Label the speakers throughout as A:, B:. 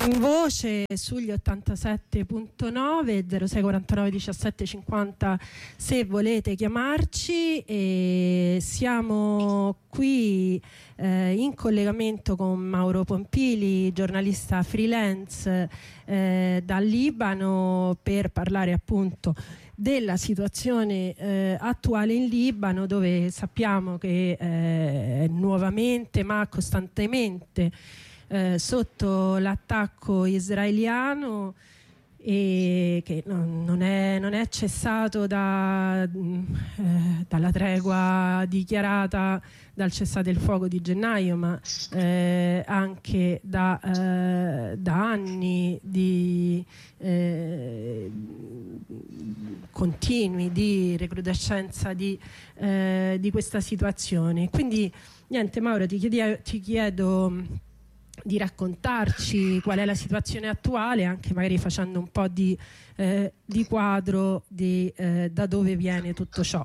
A: In voce sugli 87.9 0649 17 50 se volete chiamarci, e siamo qui in collegamento con Mauro Pompili, giornalista freelance dal Libano, per parlare appunto della situazione attuale in Libano, dove sappiamo che nuovamente ma costantemente sotto l'attacco israeliano, e che non è cessato dalla tregua dichiarata dal cessate il fuoco di gennaio, ma anche da anni di continui di recrudescenza di questa situazione. Quindi niente, Mauro, ti chiedo di raccontarci qual è la situazione attuale, anche magari facendo un po' di quadro di da dove viene tutto ciò.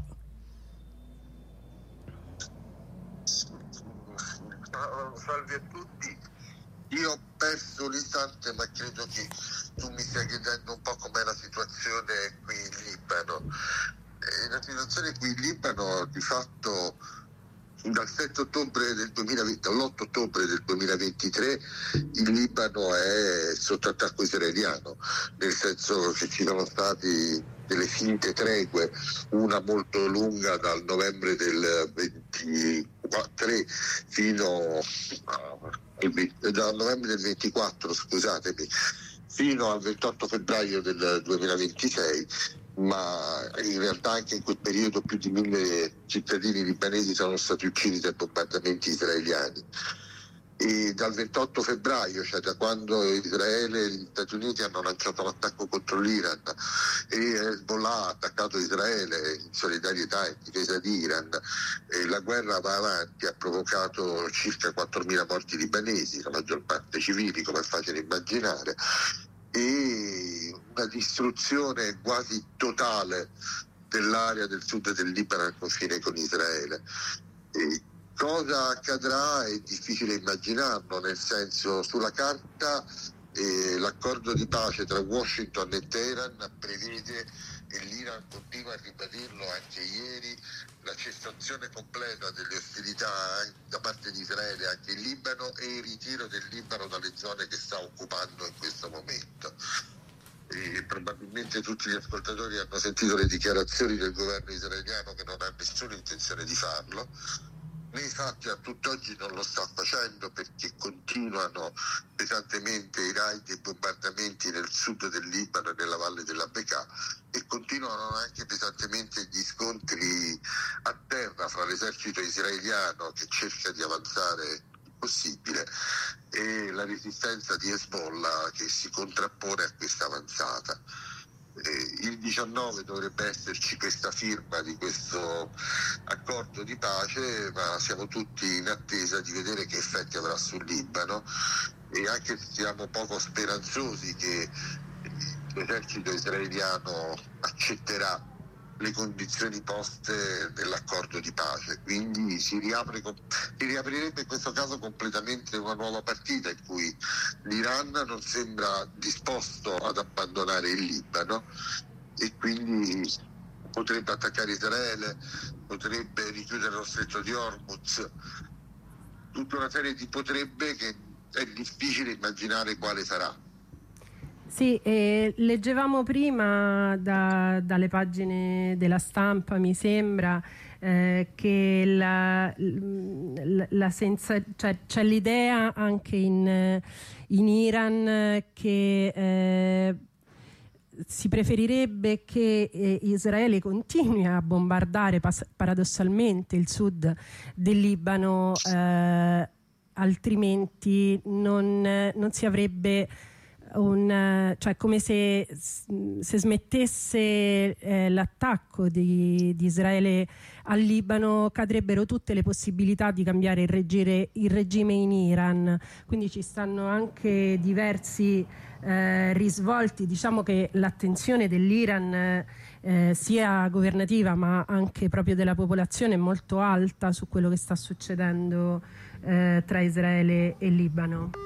B: Salve a tutti. Io ho perso l'istante, ma credo che tu mi stia chiedendo un po' com'è la situazione qui in Libano. La situazione qui in Libano di fatto dal 7 ottobre del 2020 all'8 ottobre del 2023 il Libano è sotto attacco israeliano, nel senso che ci sono stati delle finte tregue, una molto lunga dal novembre del 23 fino dal novembre del 24, scusatemi, fino al 28 febbraio del 2026, ma in realtà anche in quel periodo più di 1000 cittadini libanesi sono stati uccisi dai bombardamenti israeliani. E dal 28 febbraio, cioè da quando Israele e gli Stati Uniti hanno lanciato l'attacco contro l'Iran e Hezbollah ha attaccato Israele in solidarietà e in difesa di Iran, e la guerra va avanti, ha provocato circa 4.000 morti libanesi, la maggior parte civili, come è facile immaginare, e una distruzione quasi totale dell'area del sud del Libano al confine con Israele. E cosa accadrà è difficile immaginarlo, nel senso, sulla carta l'accordo di pace tra Washington e Teheran prevede, e l'Iran continua a ribadirlo anche ieri, la cessazione completa delle ostilità da parte di Israele anche in Libano e il ritiro del Libano dalle zone che sta occupando in questo momento. E probabilmente tutti gli ascoltatori hanno sentito le dichiarazioni del governo israeliano che non ha nessuna intenzione di farlo. Nei fatti a tutt'oggi non lo sta facendo, perché continuano pesantemente i raid e i bombardamenti nel sud del Libano e nella valle della Bekaa, e continuano anche pesantemente gli scontri a terra fra l'esercito israeliano, che cerca di avanzare il possibile, e la resistenza di Hezbollah, che si contrappone a questa avanzata. Il 19 dovrebbe esserci questa firma di questo accordo di pace, ma siamo tutti in attesa di vedere che effetti avrà sul Libano, e anche siamo poco speranzosi che l'esercito israeliano accetterà le condizioni poste nell'accordo di pace, quindi si riaprirebbe in questo caso completamente una nuova partita, in cui l'Iran non sembra disposto ad abbandonare il Libano, e quindi potrebbe attaccare Israele, potrebbe richiudere lo stretto di Hormuz, tutta una serie di potrebbe che è difficile immaginare quale sarà.
A: Sì, leggevamo prima dalle pagine della Stampa, mi sembra, che c'è l'idea anche in Iran che si preferirebbe che Israele continui a bombardare paradossalmente il sud del Libano, altrimenti non si avrebbe cioè come se smettesse l'attacco di Israele al Libano, cadrebbero tutte le possibilità di cambiare il regime in Iran. Quindi ci stanno anche diversi risvolti. Diciamo che l'attenzione dell'Iran sia governativa ma anche proprio della popolazione è molto alta su quello che sta succedendo tra Israele e Libano.